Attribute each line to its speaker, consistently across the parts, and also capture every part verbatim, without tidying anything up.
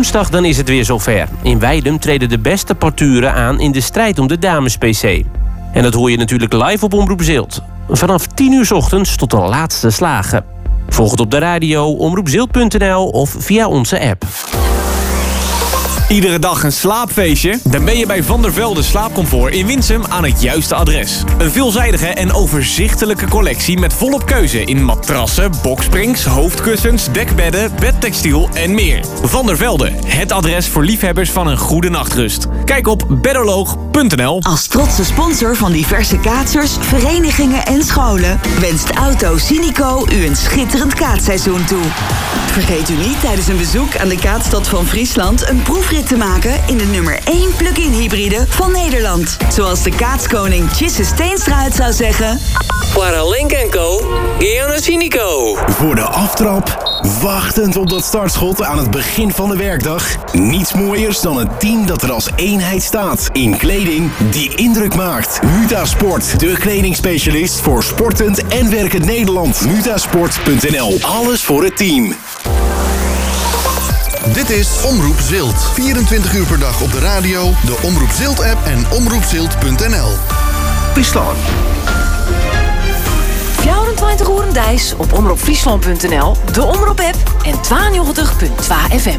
Speaker 1: woensdag dan is het weer zover. In Weidum treden de beste parturen aan in de strijd om de dames-P C. En dat hoor je natuurlijk live op Omroep Zilt. Vanaf tien uur 's ochtends tot de laatste slagen. Volg het op de radio, omroep zilt punt n l of via onze app.
Speaker 2: Iedere dag een slaapfeestje? Dan ben je bij Van der Velde Slaapcomfort in Winsum aan het juiste adres. Een veelzijdige en overzichtelijke collectie met volop keuze in matrassen, boksprings, hoofdkussens, dekbedden, bedtextiel en meer. Van der Velde, het adres voor liefhebbers van een goede nachtrust. Kijk op bedoloog punt n l.
Speaker 3: Als trotse sponsor van diverse kaatsers, verenigingen en scholen wenst Auto Cynico u een schitterend kaatsseizoen toe. Vergeet u niet tijdens een bezoek aan de Kaatstad van Friesland een proefrit te maken in de nummer één plug-in hybride van Nederland. Zoals de kaatskoning Tjisse Steenstra het zou zeggen:
Speaker 4: Para Link en Co, Gianna Cynico.
Speaker 5: Voor de aftrap, wachtend op dat startschot aan het begin van de werkdag. Niets mooiers dan een team dat er als eenheid staat. In kleding die indruk maakt. Mutasport, de kledingspecialist voor sportend en werkend Nederland. mutasport punt n l. Alles voor het team.
Speaker 6: Dit is Omroep Zilt. vierentwintig uur per dag op de radio, de Omroep Zilt-app en omroep zilt punt n l.
Speaker 7: Friesland.
Speaker 8: vierentwintig uur Dijs op omroep friesland punt n l, de Omroep-app en tweeënnegentig punt twee F M.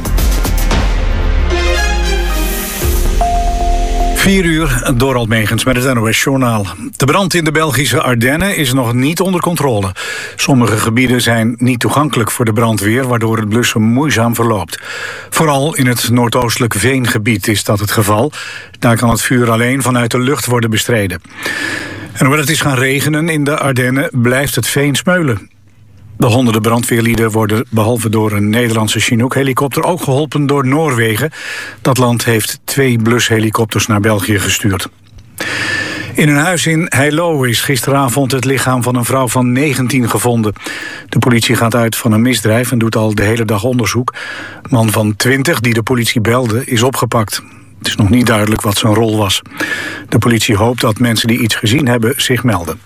Speaker 7: vier uur, Dorald Megens met het N O S-journaal. De brand in de Belgische Ardennen is nog niet onder controle. Sommige gebieden zijn niet toegankelijk voor de brandweer, waardoor het blussen moeizaam verloopt. Vooral in het noordoostelijk Veengebied is dat het geval. Daar kan het vuur alleen vanuit de lucht worden bestreden. En hoewel het is gaan regenen in de Ardennen, blijft het veen smeulen. De honderden brandweerlieden worden behalve door een Nederlandse Chinook-helikopter ook geholpen door Noorwegen. Dat land heeft twee blushelikopters naar België gestuurd. In een huis in Heilo is gisteravond het lichaam van een vrouw van negentien gevonden. De politie gaat uit van een misdrijf en doet al de hele dag onderzoek. De man van twintig die de politie belde is opgepakt. Het is nog niet duidelijk wat zijn rol was. De politie hoopt dat mensen die iets gezien hebben zich melden.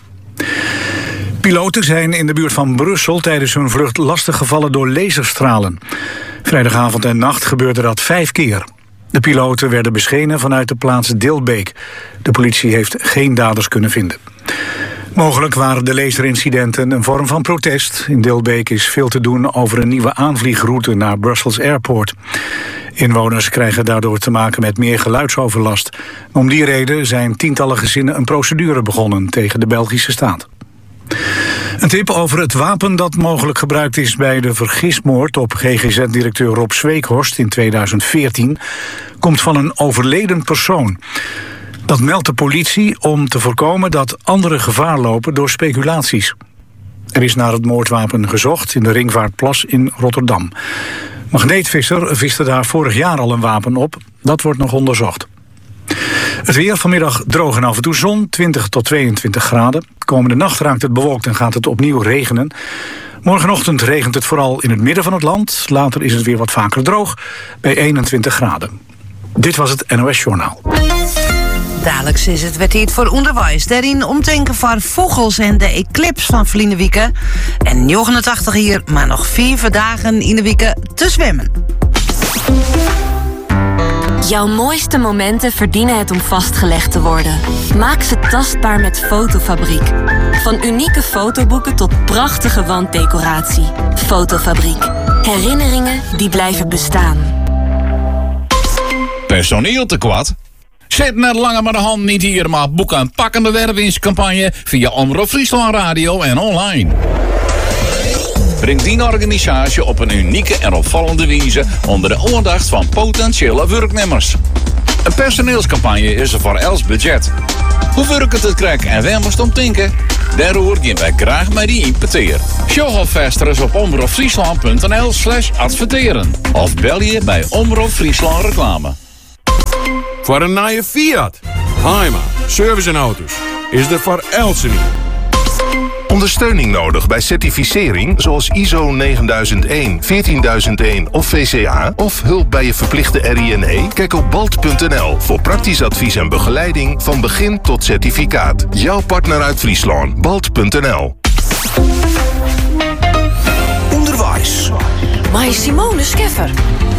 Speaker 7: Piloten zijn in de buurt van Brussel tijdens hun vlucht lastiggevallen door laserstralen. Vrijdagavond en nacht gebeurde dat vijf keer. De piloten werden beschenen vanuit de plaats Dilbeek. De politie heeft geen daders kunnen vinden. Mogelijk waren de laserincidenten een vorm van protest. In Dilbeek is veel te doen over een nieuwe aanvliegroute naar Brussels Airport. Inwoners krijgen daardoor te maken met meer geluidsoverlast. Om die reden zijn tientallen gezinnen een procedure begonnen tegen de Belgische staat. Een tip over het wapen dat mogelijk gebruikt is bij de vergismoord op G G Z-directeur Rob Zweekhorst in tweeduizend veertien... komt van een overleden persoon. Dat meldt de politie om te voorkomen dat anderen gevaar lopen door speculaties. Er is naar het moordwapen gezocht in de Ringvaartplas in Rotterdam. Magneetvisser viste daar vorig jaar al een wapen op. Dat wordt nog onderzocht. Het weer vanmiddag droog en af en toe zon, twintig tot tweeëntwintig graden. Komende nacht raakt het bewolkt en gaat het opnieuw regenen. Morgenochtend regent het vooral in het midden van het land. Later is het weer wat vaker droog, bij eenentwintig graden. Dit was het N O S-journaal.
Speaker 9: Dadelijk is het weer tijd voor onderwijs. Daarin omdenken voor vogels en de eclipse van verleden weken. En negenentachtig hier, maar nog vier dagen in de weken te zwemmen.
Speaker 10: Jouw mooiste momenten verdienen het om vastgelegd te worden. Maak ze tastbaar met Fotofabriek. Van unieke fotoboeken tot prachtige wanddecoratie. Fotofabriek. Herinneringen die blijven bestaan.
Speaker 11: Personeel tekort? Zet net langer maar de hand niet hier, maar boek een pakkende wervingscampagne via Omroep Friesland Radio en online. Breng die organisatie op een unieke en opvallende wijze onder de aandacht van potentiële werknemers. Een personeelscampagne is er voor els budget. Hoe werkt het krijg en waar moest om denken? Daarover gaan wij graag met die impeteer. Show vestigers op omroepfriesland punt n l slash adverteren. Of bel je bij Omroep Friesland Reclame.
Speaker 12: Voor een nieuwe Fiat, Heima, service en auto's is er voor Elsen.
Speaker 6: Ondersteuning nodig bij certificering zoals I S O negenduizend één, veertienduizend één of V C A of hulp bij je verplichte R I N E? Kijk op balt punt n l voor praktisch advies en begeleiding van begin tot certificaat. Jouw partner uit Friesland, balt punt n l.
Speaker 7: Onderwijs.
Speaker 8: Maar Simone Scheffer.